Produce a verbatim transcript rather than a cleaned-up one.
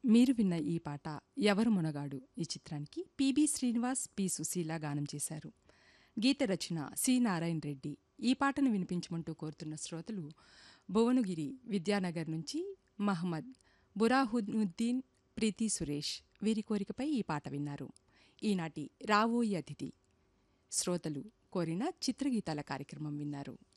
మీరు విన్న ఈ పాట ఎవరు మునగాడు ఈ చిత్రానికి పిబి శ్రీనివాస్, పి సుశీల గానం చేశారు. గీత రచన సి నారాయణ రెడ్డి. ఈ పాటను వినిపించమంటూ కోరుతున్న శ్రోతలు భువనగిరి విద్యానగర్ నుంచి మహమ్మద్ బురాహుద్దీన్, ప్రీతి సురేష్. వీరి కోరికపై ఈ పాట విన్నారు. ఈనాటి రావోయి అతిథి శ్రోతలు కోరిన చిత్రగీతాల కార్యక్రమం విన్నారు.